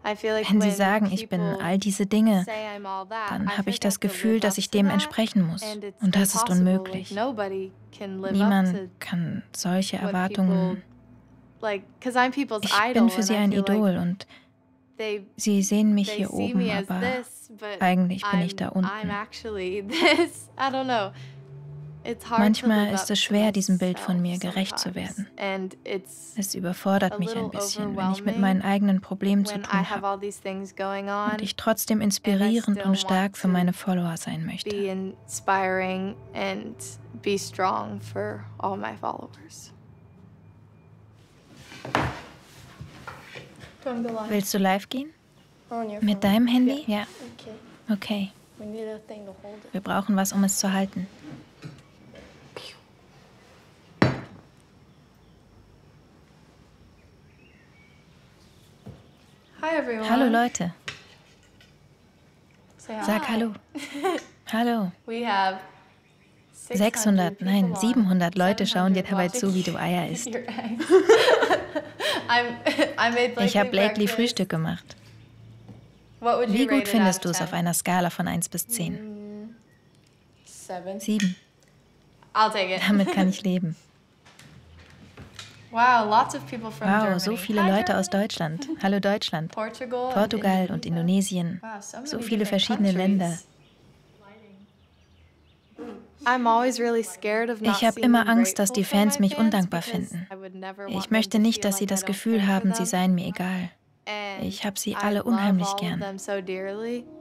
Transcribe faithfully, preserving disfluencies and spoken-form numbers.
Wenn sie sagen, ich bin all diese Dinge, dann habe ich das Gefühl, dass ich dem entsprechen muss. Und das ist unmöglich. Niemand kann solche Erwartungen. Ich bin für sie ein Idol und sie sehen mich hier oben, aber eigentlich bin ich da unten. Manchmal ist es schwer, diesem Bild von mir gerecht zu werden. Es überfordert mich ein bisschen, wenn ich mit meinen eigenen Problemen zu tun habe und ich trotzdem inspirierend und stark für meine Follower sein möchte. Willst du live gehen? Mit deinem Handy? Ja. Okay. Wir brauchen was, um es zu halten. Hallo Leute. Sag Hallo. Hallo. sechshundert, nein, siebenhundert Leute schauen dir dabei zu, wie du Eier isst. Ich habe Blakely Frühstück gemacht. Wie gut findest du es auf einer Skala von eins bis zehn? Sieben. Damit kann ich leben. Wow, so viele Leute aus Deutschland. Hallo Deutschland. Portugal und Indonesien. So viele verschiedene Länder. Ich habe immer Angst, dass die Fans mich undankbar finden. Ich möchte nicht, dass sie das Gefühl haben, sie seien mir egal. Ich habe sie alle unheimlich gern.